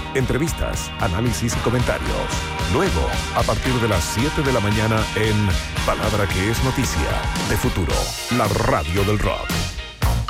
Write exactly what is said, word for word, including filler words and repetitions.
entrevistas, análisis y comentarios. Luego, a partir de las siete de la mañana en Palabra que es noticia, de Futuro, la radio del rock.